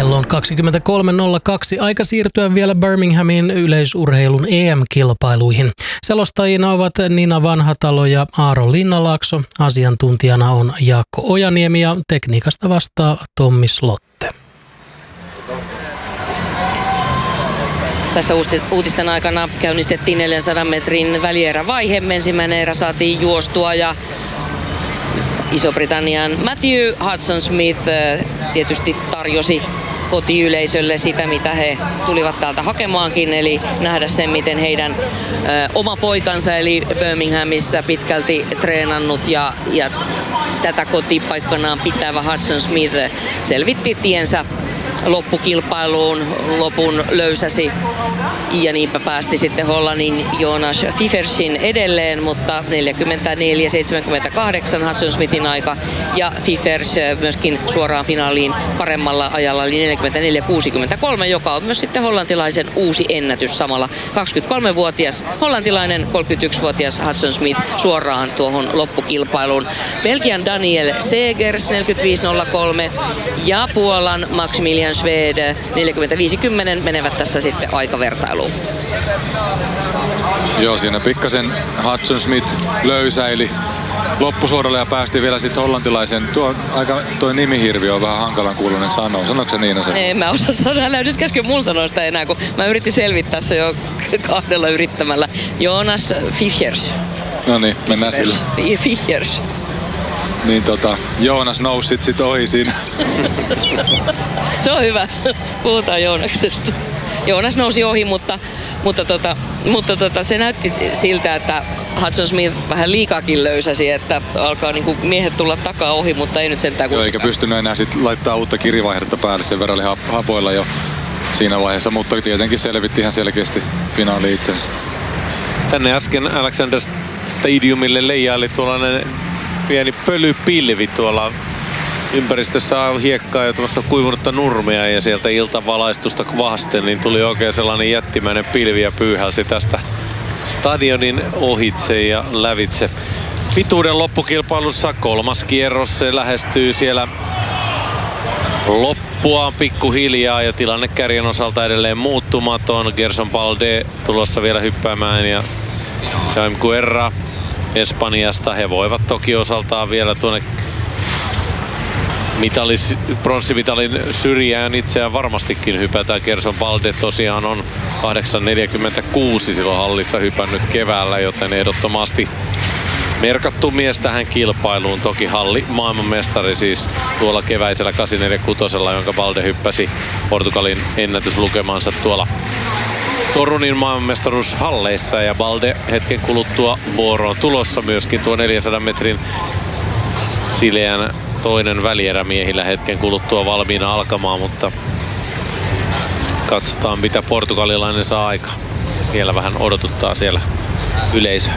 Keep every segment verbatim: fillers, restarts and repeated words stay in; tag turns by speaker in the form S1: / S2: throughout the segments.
S1: Kello on kaksikymmentäkolme nolla kaksi. Aika siirtyä vielä Birminghamin yleisurheilun E M-kilpailuihin. Selostajina ovat Nina Vanhatalo ja Aaro Linnalaakso. Asiantuntijana on Jaakko Ojaniemi ja tekniikasta vastaa Tommi Slotte.
S2: Tässä uutisten aikana käynnistettiin neljänsadan metrin välierävaihe. Ensimmäinen erä saatiin juostua ja Iso-Britannian Matthew Hudson-Smith tietysti tarjosi kotiyleisölle sitä, mitä he tulivat täältä hakemaankin, eli nähdä sen, miten heidän ö, oma poikansa, eli Birminghamissa pitkälti treenannut ja, ja tätä kotipaikkanaan pitävä Hudson-Smith selvitti tiensä loppukilpailuun, lopun löysäsi ja niinpä päästi sitten Hollannin Jonas Fifersin edelleen, mutta neljäkymmentäneljä seitsemänkymmentäkahdeksan Hudson-Smithin aika ja Fifers myöskin suoraan finaaliin paremmalla ajalla eli neljäkymmentäneljä kuusikymmentäkolme, joka on myös sitten hollantilaisen uusi ennätys samalla. kaksikymmentäkolmevuotias hollantilainen, kolmekymmentäyksivuotias Hudson-Smith suoraan tuohon loppukilpailuun. Belgian Daniel Segers neljäkymmentäviisi nolla kolme ja Puolan Maximilian Schwed neljäkymmentäviisi kymmenen menevät tässä sitten aikavertailuun.
S3: Joo, siinä pikkasen Hudson-Smith löysäili loppusuoralle ja päästi vielä sitten hollantilaisen. Tuo, aika, tuo nimihirvi on vähän hankalan kuuloinen sanoa. Sanoiko se Niina sen?
S2: En mä osaa sanoa. Älä nyt käsken mun sanoista enää, kun mä yritin selvittää se jo kahdella yrittämällä. Jonas Fischers.
S3: No niin, mennään sillä.
S2: Fischers.
S3: Niin tota, Joonas nousi sit, sit ohi siinä.
S2: Se on hyvä. Puhutaan Joonaksesta. Joonas nousi ohi, mutta, mutta, tota, mutta tota, se näytti siltä, että Hudson-Smith vähän liikaakin löysäsi, että alkaa niinku miehet tulla takaa ohi, mutta ei nyt sentään kuitenkaan.
S3: Joo, eikä pystynyt enää sit laittaa uutta kirivaihdetta päälle, sen verran oli hapoilla jo siinä vaiheessa, mutta tietenkin selvitti ihan selkeästi finaali itsensä.
S4: Tänne äsken Alexander Stadiumille leijaili tuollainen pieni pölypilvi tuolla ympäristössä on hiekkaa ja tuollaista kuivunutta nurmea ja sieltä iltavalaistusta vasten niin tuli oikein sellainen jättimäinen pilvi ja pyyhälsi tästä stadionin ohitse ja lävitse. Pituuden loppukilpailussa kolmas kierros, se lähestyy siellä loppuaan pikkuhiljaa ja tilanne kärjen osalta edelleen muuttumaton. Gerson Balde tulossa vielä hyppäämään ja Jaime Guerra Espanjasta. He voivat toki osaltaan vielä tuonne mitalis, pronssimitalin syrjään itseään varmastikin hypätä. Gerson Balde tosiaan on kahdeksan neljäkymmentäkuusi silloin hallissa hypännyt keväällä, joten ehdottomasti merkattu mies tähän kilpailuun. Toki halli maailmanmestari siis tuolla keväisellä kahdeksan neljäkymmentäkuusi, jonka Balde hyppäsi Portugalin ennätyslukemansa tuolla Torunin maailmanmestaruushalleissa ja Balde hetken kuluttua vuoroon tulossa myöskin tuo neljänsadan metrin sileän toinen välierä miehillä hetken kuluttua valmiina alkamaan, mutta katsotaan mitä portugalilainen saa aikaa. Vielä vähän odotuttaa siellä yleisö.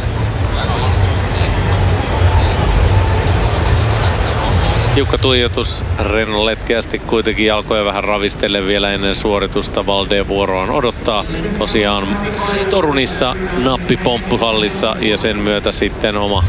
S4: Tiukka tuijotus, Renno letkeästi kuitenkin jalkoja vähän ravistellen vielä ennen suoritusta. Balde vuoroaan odottaa tosiaan Torunissa nappipomppuhallissa ja sen myötä sitten oma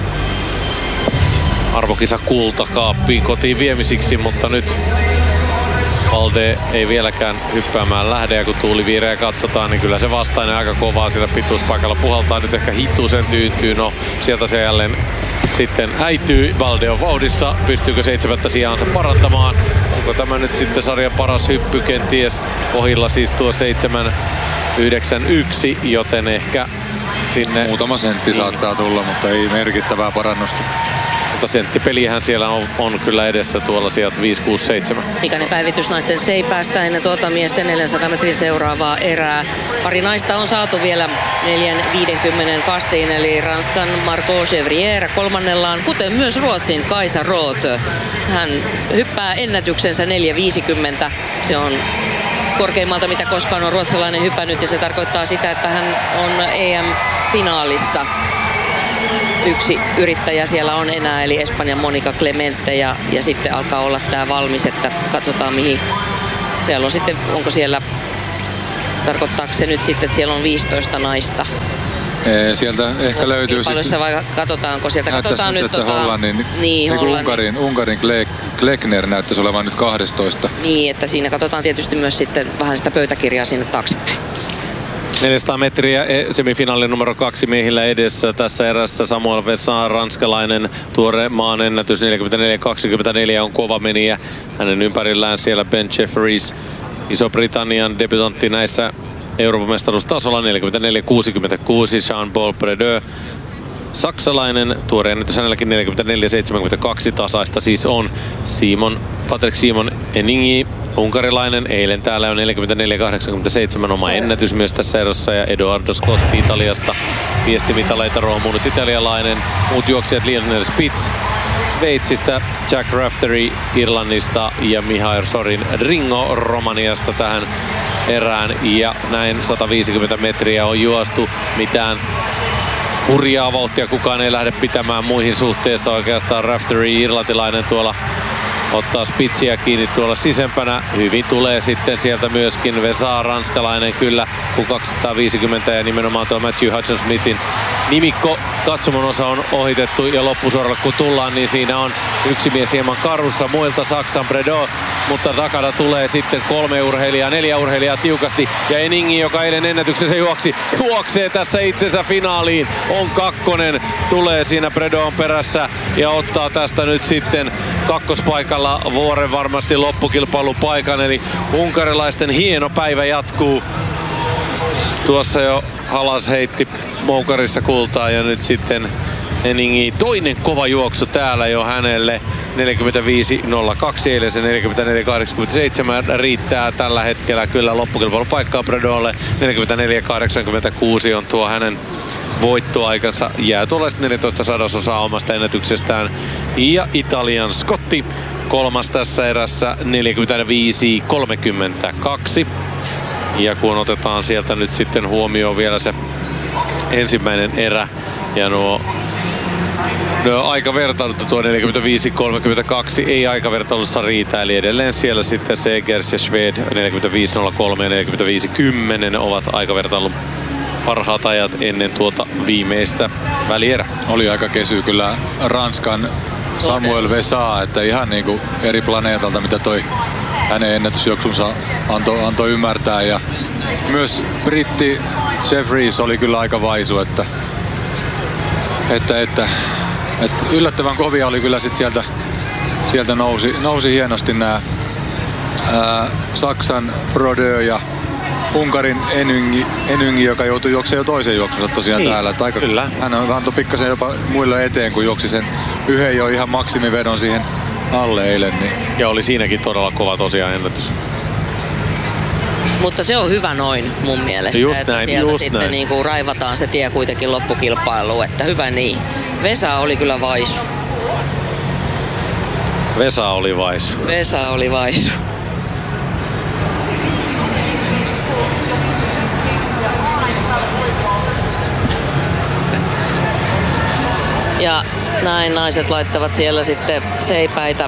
S4: arvokisa kultakaappiin kotiin viemisiksi, mutta nyt Balde ei vieläkään hyppäämään lähde ja kun tuuliviireä katsotaan, niin kyllä se vastainen aika kovaa siellä pituuspaikalla puhaltaa. Nyt ehkä hitusen tyyntyy, no sieltä se jälleen sitten äityy. Balde on vauhdissa, pystyykö seitsemättä sijaansa parantamaan? Onko tämä nyt sitten sarjan paras hyppy kenties? Pohjilla siis tuo seitsemän yhdeksän yksi, joten ehkä sinne
S3: muutama sentti niin saattaa tulla, mutta ei merkittävää parannusta.
S4: Mutta senttipelihän siellä on, on kyllä edessä tuolla sieltä viisi kuusi seitsemän.
S2: Pikainen päivitys naisten seipäästä ennen tuota miesten neljänsadan metrin seuraavaa erää. Pari naista on saatu vielä neljä viisikymmentä kastiin, eli Ranskan Margot Chevrier kolmannellaan, kuten myös Ruotsin Kaisa Roth. Hän hyppää ennätyksensä neljä viisikymmentä. Se on korkeimmalta, mitä koskaan on ruotsalainen hypännyt, ja se tarkoittaa sitä, että hän on E M-finaalissa. Yksi yrittäjä siellä on enää, eli Espanjan Monica Clemente, ja, ja sitten alkaa olla tämä valmis, että katsotaan mihin. Siellä on sitten, onko siellä, tarkoittaako se nyt sitten, että siellä on viisitoista naista
S3: Sieltä ehkä löytyy
S2: sitten... vai katsotaanko sieltä? Katsotaan
S3: nyt,
S2: nyt
S3: että tota, Hollannin,
S2: niin, Hollannin.
S3: Unkarin, Unkarin Klekner näyttäisi olevan nyt kaksitoista.
S2: Niin, että siinä katsotaan tietysti myös sitten vähän sitä pöytäkirjaa sinne taaksepäin.
S4: neljäsataa metriä semifinaalin numero kaksi miehillä edessä tässä erässä. Samuel Vesa, ranskalainen, tuore maan ennätys neljäkymmentäneljä kaksikymmentäneljä on kova menijä. Hänen ympärillään siellä Ben Jeffries, Iso-Britannian debutantti näissä Euroopan mestaruustasolla neljäkymmentäneljä kuusikymmentäkuusi. Jean-Paul Predeux, saksalainen, tuore ennätys hänelläkin neljäkymmentäneljä seitsemänkymmentäkaksi tasaista siis on. Simon, Patrick Simon Eningi, unkarilainen, eilen täällä on neljäkymmentäneljä kahdeksankymmentäseitsemän oma ennätys myös tässä erossa, ja Edoardo Scotti Italiasta viestimitaleita roomunut italialainen. Muut juoksijat Lionel Spitz Sveitsistä, Jack Raftery Irlannista ja Mihail Sorin Ringo Romaniasta tähän erään, ja näin sata viisikymmentä metriä on juostu. Mitään hurjaa vauhtia kukaan ei lähde pitämään muihin suhteessa oikeastaan. Raftery irlantilainen tuolla ottaa Spitsiä kiinni tuolla sisempänä. Hyvin tulee sitten sieltä myöskin Vesa, ranskalainen kyllä, kun kaksisataaviisikymmentä, ja nimenomaan tuo Matthew Hudson-Smithin nimikko katsomon osa on ohitettu, ja loppusuoralle kun tullaan, niin siinä on yksi mies hieman karussa muilta, Saksan Predeux, mutta takana tulee sitten kolme urheilijaa, neljä urheilijaa tiukasti, ja Eningi, joka eilen ennätyksessä juoksi, juoksee tässä itsensä finaaliin, on kakkonen, tulee siinä Predeauxn perässä ja ottaa tästä nyt sitten kakkospaikalla vuoren varmasti loppukilpailupaikan, eli unkarilaisten hieno päivä jatkuu. Tuossa jo Halas heitti moukarissa kultaa, ja nyt sitten Eningi toinen kova juoksu täällä jo hänelle. neljäkymmentäviisi nolla kaksi, eilen se neljäkymmentäneljä kahdeksankymmentäseitsemän riittää tällä hetkellä kyllä loppukilpailupaikkaa Predeuxlle. neljäkymmentäneljä kahdeksankymmentäkuusi on tuo hänen voittoaikansa, jää tuollaista neljätoista sadasosaa omasta ennätyksestään. Ja Italian Scotti kolmas tässä erässä neljäkymmentäviisi kolmekymmentäkaksi. Ja kun otetaan sieltä nyt sitten huomioon vielä se ensimmäinen erä ja nuo, nuo aikavertailut, tuo neljäkymmentäviisi kolmekymmentäkaksi ei aikavertailussa riitä, eli edelleen siellä sitten Segers ja Schwed neljäkymmentäviisi nolla kolme ja neljäkymmentäviisi kymmenen ovat aikavertailun parhaat ajat ennen tuota viimeistä välierä.
S3: Oli aika kesy kyllä Ranskan Samuel Vesa, että ihan niinku eri planeetalta, mitä toi hänen ennätysjuoksunsa antoi anto ymmärtää, ja myös britti Jeffries oli kyllä aika vaisu, että, että, että, että yllättävän kovia oli kyllä sit sieltä, sieltä nousi, nousi hienosti nämä ää, Saksan Predeux ja Unkarin Eningi, Eningi, joka joutui juoksemaan jo toisen juoksunsa tosiaan niin, täällä. Aika,
S4: kyllä. Hän
S3: antoi pikkasen jopa muille eteen, kun juoksi sen yhden jo ihan maksimivedon siihen alle eilen. Niin.
S4: Ja oli siinäkin todella kova tosiaan ennätys.
S2: Mutta se on hyvä noin mun mielestä,
S4: just
S2: että
S4: näin,
S2: sieltä
S4: just
S2: sitten
S4: näin.
S2: Niinku raivataan se tie kuitenkin loppukilpailuun, että hyvä niin. Vesa oli kyllä vaisu.
S4: Vesa oli vaisu.
S2: Vesa oli vaisu. Ja näin naiset laittavat siellä sitten seipäitä,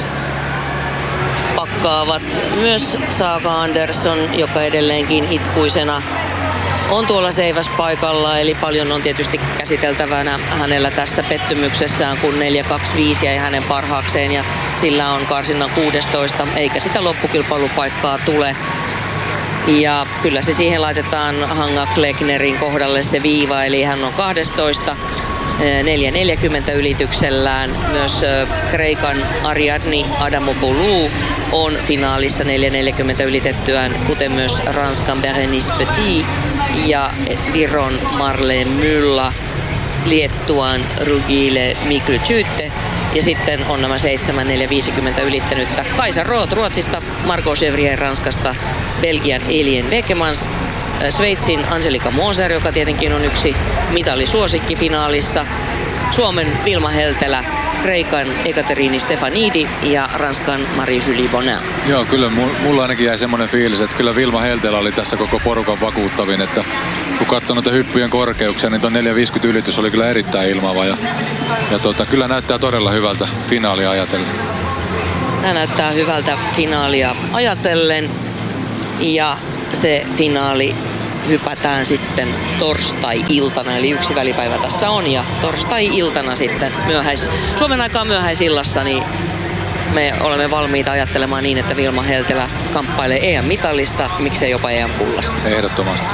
S2: pakkaavat myös Saga Andersson, joka edelleenkin itkuisena on tuolla seiväspaikalla, eli paljon on tietysti käsiteltävänä hänellä tässä pettymyksessään, kun neljä kaksi viisi jäi hänen parhaakseen, ja sillä on karsinnan kuusitoista, eikä sitä loppukilpailupaikkaa tule. Ja kyllä se siihen laitetaan Hanga Kleknerin kohdalle se viiva, eli hän on kaksitoista. neljä neljäkymmentä ylityksellään. Myös Kreikan Ariadni Adamopoulou on finaalissa neljä neljäkymmentä ylitettyään, kuten myös Ranskan Berenice Petit ja Viron Marleen Mylla, Liettuan Rugile Miklytsytte. Ja sitten on nämä seitsemän neljä viisikymmentä ylittänyttä Kaisa Roth Ruotsista, Margot Chevrier Ranskasta, Belgian Elien Wekemans, Sveitsin Angelika Moser, joka tietenkin on yksi mitalisuosikki finaalissa, Suomen Vilma Heltelä, Kreikan Ekaterini Stefanidi ja Ranskan Marie-Julie Bonin.
S3: Joo, kyllä mulla ainakin jäi semmoinen fiilis, että kyllä Vilma Heltelä oli tässä koko porukan vakuuttavin, että kun katsoi noita hyppyjen korkeuksia, niin tuon neljä viisikymmentä ylitys oli kyllä erittäin ilmaava, ja, ja tuota, kyllä näyttää todella hyvältä finaalia ajatellen.
S2: Tämä näyttää hyvältä finaalia ajatellen, ja se finaali hypätään sitten torstai-iltana, eli yksi välipäivä tässä on, ja torstai-iltana sitten myöhäis, Suomen aikaan myöhäisillassa, niin me olemme valmiita ajattelemaan niin, että Vilma Heltelä kamppailee E M-mitallista, miksei jopa E M-kullasta.
S3: Ehdottomasti.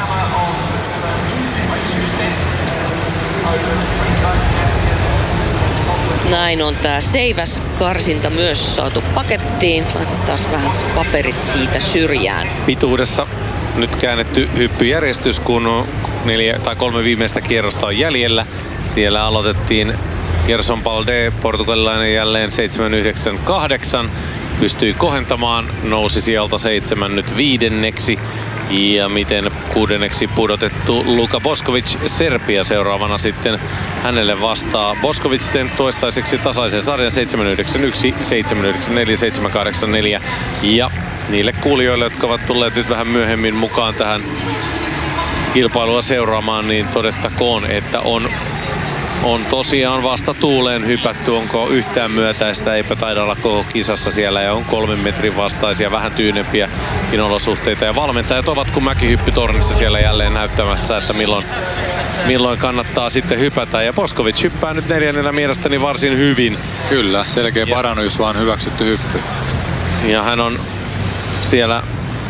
S2: Näin on tää seiväskarsinta myös saatu pakettiin. Laitetaan vähän paperit siitä syrjään.
S4: Pituudessa nyt käännetty hyppyjärjestys, kun neljä tai kolme viimeistä kierrosta on jäljellä. Siellä aloitettiin Gerson Balde, portugalilainen jälleen seitsemän yhdeksän kahdeksan. Pystyi kohentamaan, nousi sieltä seitsemän nyt viidenneksi. Ja miten kuudenneksi pudotettu Luka Boskovic Serbia seuraavana sitten hänelle vastaa. Boskovic sitten toistaiseksi tasaisen sarjan seitsemän yhdeksän yksi, seitsemän yhdeksän neljä, seitsemän kahdeksan neljä. Ja niille kuulijoille, jotka ovat tulleet nyt vähän myöhemmin mukaan tähän kilpailua seuraamaan, niin todettakoon, että on On tosiaan vasta tuuleen hypätty, onko yhtään myötäistä, eipä taida olla koko kisassa siellä, ja on kolmen metrin vastaisia, vähän tyynempiä olosuhteita. Ja valmentajat ovat kuin mäkihyppytornissa siellä jälleen näyttämässä, että milloin, milloin kannattaa sitten hypätä. Ja Boskovic hyppää nyt neljännellä mielestäni varsin hyvin.
S3: Kyllä, selkeä parannus, vaan hyväksytty hyppy.
S4: Ja hän on siellä...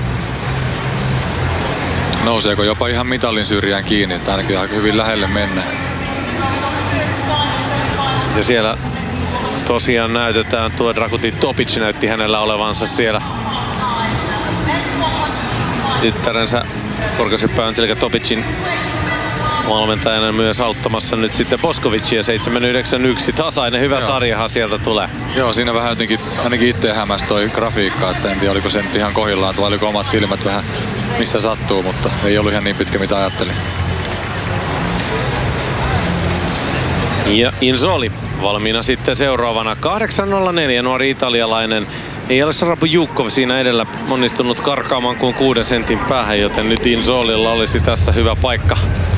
S3: Nouseeko jopa ihan mitalin syrjään kiinni, että ainakin aika hyvin lähelle mennään.
S4: Ja siellä tosiaan näytetään, tuo Dragutin Topic näytti hänellä olevansa siellä tyttärensä korkeushyppää Angelika Topicin valmentajana myös auttamassa nyt sitten Boskovicia seitsemän yhdeksän yksi. Tasainen, hyvä Joo. sarjahan sieltä tulee.
S3: Joo, siinä vähän jotenkin, ainakin itse hämäsi toi grafiikka, että en tiedä oliko se nyt ihan kohdillaan, tuo oliko omat silmät vähän missä sattuu, mutta ei ollut ihan niin pitkä mitä ajattelin.
S4: Ja Inzoli valmiina sitten seuraavana kahdeksan nolla neljä, nuori italialainen. Ei ole Sarabu Jukov siinä edellä onnistunut karkaamaan kuin kuuden sentin päähän, joten nyt Inzolilla olisi tässä hyvä paikka.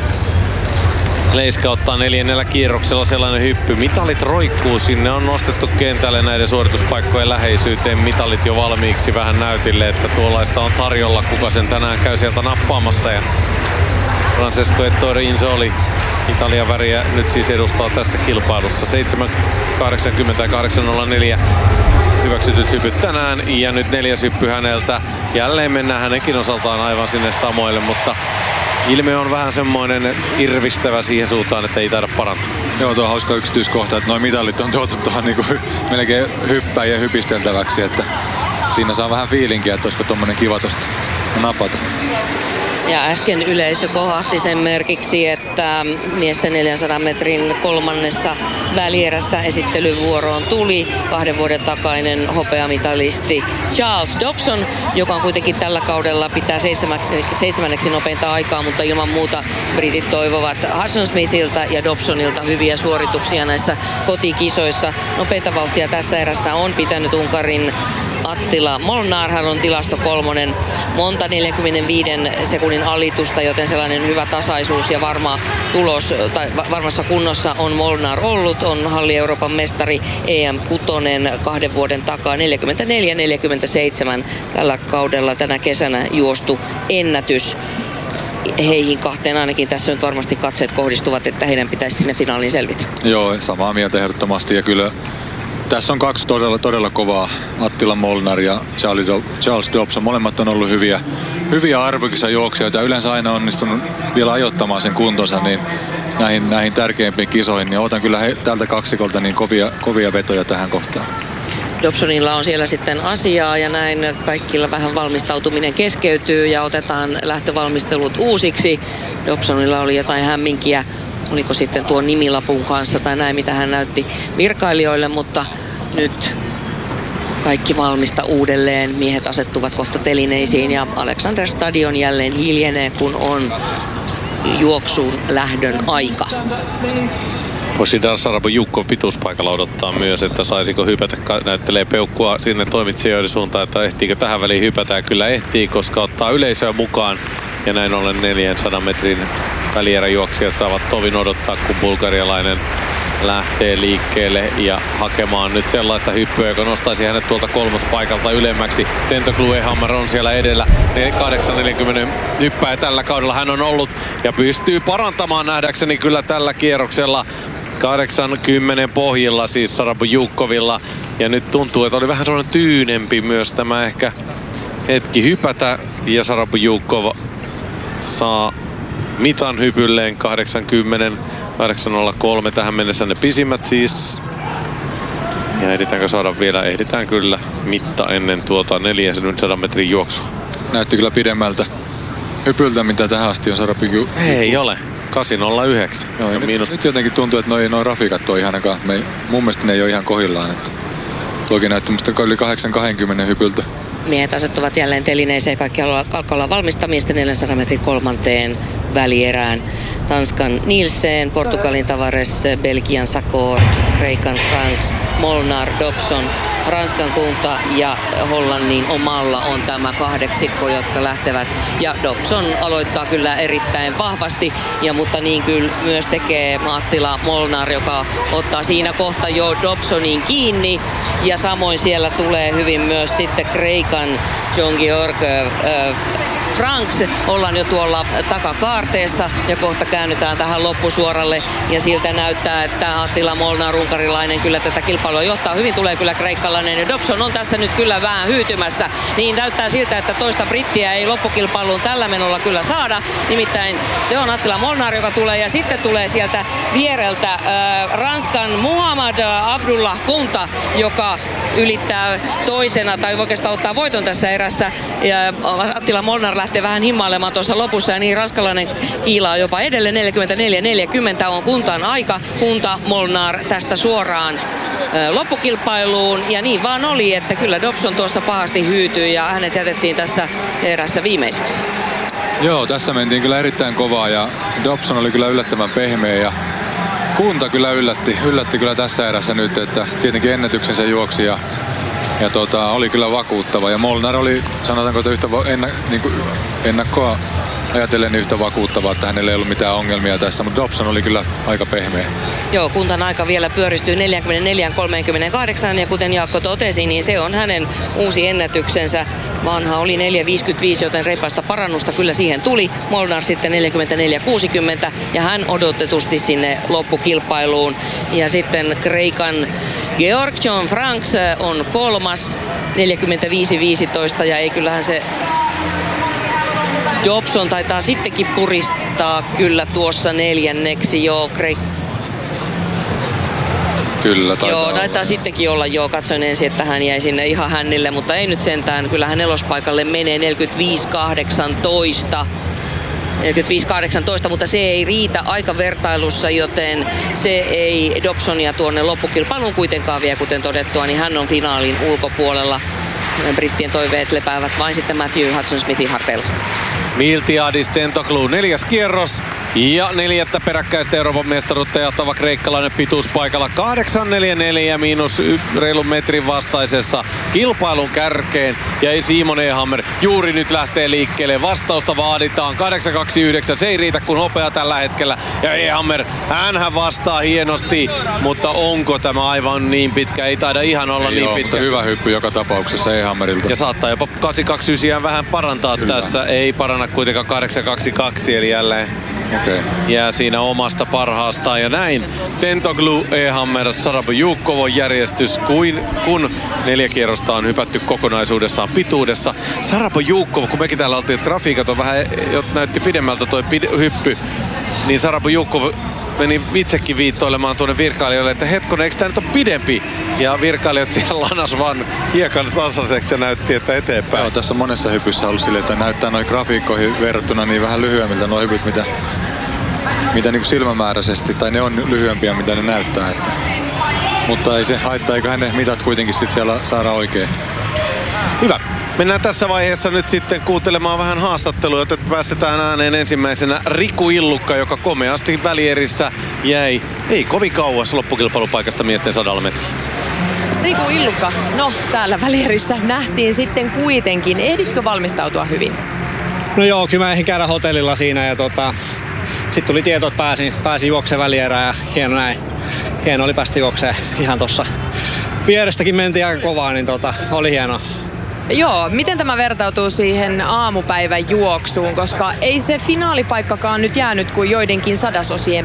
S4: Leiska ottaa neljännellä kierroksella sellainen hyppy. Mitalit roikkuu sinne, on nostettu kentälle näiden suorituspaikkojen läheisyyteen. Mitalit jo valmiiksi vähän näytille, että tuollaista on tarjolla. Kuka sen tänään käy sieltä nappaamassa. Ja Francesco Ettore Inzoli Italian väriä nyt siis edustaa tässä kilpailussa. seitsemän kahdeksankymmentä ja kahdeksan nolla neljä hyväksytyt hypyt tänään. Ja nyt neljäs hyppy häneltä. Jälleen mennään hänenkin osaltaan aivan sinne samoille, mutta ilme on vähän semmoinen irvistävä siihen suuntaan, että ei taida parantaa.
S3: Joo, tuo on hauska yksityiskohta, että nuo mitalit on tuotu tuohon niinku melkein hyppäjien hypisteltäväksi, että siinä saa vähän fiilinkiä, että olisiko tommonen kiva tosta napata.
S2: Ja äsken yleisö kohahti sen merkiksi, että miesten neljänsadan metrin kolmannessa välierässä esittelyvuoroon tuli kahden vuoden takainen hopeamitalisti Charles Dobson, joka on kuitenkin tällä kaudella pitää seitsemäksi, seitsemänneksi nopeinta aikaa, mutta ilman muuta britit toivovat Hudson Smithiltä ja Dobsonilta hyviä suorituksia näissä kotikisoissa. Nopeinta vauhtia tässä erässä on pitänyt Unkarin Attila Molnar, hän on tilasto kolmonen, monta neljänkymmenenviiden sekunnin alitusta, joten sellainen hyvä tasaisuus ja varma tulos, tai varmassa kunnossa on Molnar ollut, on halli Euroopan mestari E M kuusi kahden vuoden takaa, neljäkymmentäneljä neljäkymmentäseitsemän tällä kaudella tänä kesänä juostu ennätys. Heihin kahteen ainakin tässä nyt varmasti katseet kohdistuvat, että heidän pitäisi sinne finaaliin selvitä.
S3: Joo, samaa mieltä ehdottomasti, ja kyllä tässä on kaksi todella, todella kovaa, Attila Molnar ja Charles Dobson. Molemmat on ollut hyviä, hyviä arvokisajuoksijoita ja yleensä aina onnistunut vielä ajoittamaan sen kuntonsa niin näihin, näihin tärkeimpiin kisoihin. Niin otan kyllä he, tältä kaksikolta niin kovia, kovia vetoja tähän kohtaan.
S2: Dobsonilla on siellä sitten asiaa ja näin kaikilla vähän valmistautuminen keskeytyy ja otetaan lähtövalmistelut uusiksi. Dobsonilla oli jotain hämminkiä. Oliko sitten tuon nimilapun kanssa tai näin, mitä hän näytti virkailijoille, mutta nyt kaikki valmista uudelleen. Miehet asettuvat kohta telineisiin ja Alexander Stadion jälleen hiljenee, kun on juoksuun lähdön aika.
S4: Božidar Sarabu Jukko pituuspaikalla odottaa myös, että saisiko hypätä, näyttelee peukkua sinne toimitsijoiden suuntaan, että ehtiikö tähän väliin hypätä. Ja kyllä ehtii, koska ottaa yleisöä mukaan ja näin ollen neljänsadan metrin välieräjuoksijat saavat tovin odottaa, kun bulgarialainen lähtee liikkeelle ja hakemaan nyt sellaista hyppyä, joka nostaisi hänet tuolta kolmospaikalta ylemmäksi. Tentoglou Ehammer on siellä edellä. kahdeksan neljäkymmentä hyppää tällä kaudella hän on ollut ja pystyy parantamaan nähdäkseni kyllä tällä kierroksella. kahdeksankymmentä pohjilla siis Sarabujukkovilla. Ja nyt tuntuu, että oli vähän sellainen tyynempi myös tämä ehkä hetki hypätä. Ja Sarabujukov saa mitan hypylleen kahdeksankymmentä. kahdeksan nolla kolme tähän mennessä ne pisimmät siis. Ja ehditäänkö saada vielä? Ehditään kyllä mitta ennen tuota neljänsadan metrin juoksua.
S3: Näytti kyllä pidemmältä hypyltä, mitä tähän asti on Sarabujukov.
S4: Ei ole. kahdeksan nolla yhdeksän.
S3: Joo, nyt, miinus... nyt jotenkin tuntuu, että noi, noi rafikat on ihan aika... Me, mun mielestä ne ei ole ihan kohillaan. Että toki näytti musta yli kahdeksan kaksikymmentä hypyltä.
S2: Miehet asettuvat jälleen telineeseen. Kaikki alkaa olla valmistamista neljänsadan metrin kolmanteen välierään. Tanskan Nielsen, Portugalin Tavares, Belgian Sakor, Kreikan Franks, Molnar, Dobson, Ranskan Kunta ja Hollannin omalla on tämä kahdeksikko, jotka lähtevät. Ja Dobson aloittaa kyllä erittäin vahvasti, ja, mutta niin kyllä myös tekee Attila Molnar, joka ottaa siinä kohta jo Dobsonin kiinni. Ja samoin siellä tulee hyvin myös sitten Kreikan John Georg äh, Franks, ollaan jo tuolla takakaarteessa ja kohta käännytään tähän loppusuoralle ja siltä näyttää, että Attila Molnar, unkarilainen, kyllä tätä kilpailua johtaa. Hyvin tulee kyllä kreikkalainen ja Dobson on tässä nyt kyllä vähän hyytymässä. Niin näyttää siltä, että toista brittiä ei loppukilpailuun tällä menolla kyllä saada. Nimittäin se on Attila Molnar, joka tulee ja sitten tulee sieltä viereltä äh, Ranskan Muhammad Abdullah Kunta, joka ylittää toisena tai oikeastaan ottaa voiton tässä erässä. Ja Attila Molnar lähtee vähän himmailemaan tuossa lopussa ja niin ranskalainen kiilaa jopa edelleen. neljäkymmentäneljä neljäkymmentä on Kuntan aika. Kunta Molnar tästä suoraan ö, loppukilpailuun ja niin vaan oli, että kyllä Dobson tuossa pahasti hyytyi ja hänet jätettiin tässä erässä viimeiseksi.
S3: Joo, tässä mentiin kyllä erittäin kovaa ja Dobson oli kyllä yllättävän pehmeä ja Kunta kyllä yllätti, yllätti kyllä tässä erässä nyt, että tietenkin ennätyksensä juoksi ja Ja tota, oli kyllä vakuuttava. Ja Molnar oli, sanotaanko, että yhtä ennä, niin kuin ennakkoa ajatellen yhtä vakuuttava, että hänellä ei ollut mitään ongelmia tässä, mutta Dobson oli kyllä aika pehmeä.
S2: Joo, Kuntan aika vielä pyöristyy neljäkymmentäneljä kolmekymmentäkahdeksan ja kuten Jaakko totesi, niin se on hänen uusi ennätyksensä. Vanha oli neljä viisikymmentäviisi, joten reippaasta parannusta kyllä siihen tuli. Molnar sitten neljäkymmentäneljä kuusikymmentä ja hän odotetusti sinne loppukilpailuun. Ja sitten Kreikan Georg John Franks on kolmas, neljäkymmentäviisi viisitoista ja ei kyllähän se Dobson taitaa sittenkin puristaa kyllä tuossa neljänneksi jo. Kreik...
S3: Kyllä, taitaa
S2: Joo,
S3: olla.
S2: taitaa sittenkin olla jo. Katsoin ensin, että hän jäi sinne ihan hännille, mutta ei nyt sentään. Kyllä hän nelospaikalle menee neljäkymmentäviisi kahdeksantoista. neljäkymmentäviisi kahdeksantoista, mutta se ei riitä aikavertailussa, joten se ei Dobsonia tuonne loppukilpailuun kuitenkaan vie, kuten todettua, niin hän on finaalin ulkopuolella. Brittien toiveet lepäävät vain sitten Matthew Hudson-Smithin harteilla.
S4: Miltiadis Tentoglou neljäs kierros ja neljättä peräkkäistä Euroopan mestaruutta johtava kreikkalainen pituuspaikalla kahdeksan neljäkymmentäneljä miinus reilun metrin vastaisessa kilpailun kärkeen ja Simon Ehammer juuri nyt lähtee liikkeelle. Vastausta vaaditaan kahdeksan kaksikymmentäyhdeksän, se ei riitä kuin hopea tällä hetkellä ja Ehammer, hänhän vastaa hienosti, mutta onko tämä aivan niin pitkä? Ei taida ihan olla
S3: ei
S4: niin
S3: ole,
S4: pitkä.
S3: Hyvä hyppy joka tapauksessa Ehammerilta.
S4: Ja saattaa jopa kahdeksan kaksikymmentäyhdeksän vähän parantaa kyllä. Tässä, ei paranna kuitenkaan kahdeksan kaksikymmentäkaksi, eli jälleen okay. Jää siinä omasta parhaastaan. Ja näin Tentoglou, Ehammer, Sarabujukov järjestys, kuin, kun neljä kierrosta on hypätty kokonaisuudessaan pituudessa. Sarabujukov, kun mekin täällä oltiin, että grafiikat on vähän, näytti pidemmältä toi pid- hyppy, niin Sarabujukov meni itsekin viittoilemaan tuonne virkailijoille, että hetkonen, eikö tämä nyt ole pidempi? Ja virkailijat siellä lanas vaan hiekan tasaiseksi ja näytti, että eteenpäin.
S3: Joo, tässä on monessa hypyssä ollut silleen, että näyttää noin grafiikkoihin verrattuna niin vähän lyhyemmiltä nuo hypyt, mitä, mitä niin kuin silmämääräisesti, tai ne on lyhyempiä, mitä ne näyttää. Että. Mutta ei se haittaa, eiköhän ne mitat kuitenkin sit siellä saada oikein.
S4: Hyvä. Mennään tässä vaiheessa nyt sitten kuuntelemaan vähän haastattelua, joten päästetään ääneen ensimmäisenä Riku Illukka, joka komeasti välierissä jäi ei kovin kauas loppukilpailupaikasta miesten sadalla metrillä.
S5: Riku Illukka, no täällä välierissä nähtiin sitten kuitenkin. Ehditkö valmistautua hyvin?
S6: No joo, kyllä mä ehdin käydä hotellilla siinä ja tota, sitten tuli tieto, että pääsin, pääsin juoksemaan välierään ja hieno näin. Hieno oli päästä juoksemaan ihan tuossa. Vierestäkin mentiin aika kovaa, niin tota, oli hienoa.
S5: Joo, miten tämä vertautuu siihen aamupäivän juoksuun, koska ei se finaalipaikkakaan nyt jäänyt kuin joidenkin sadasosien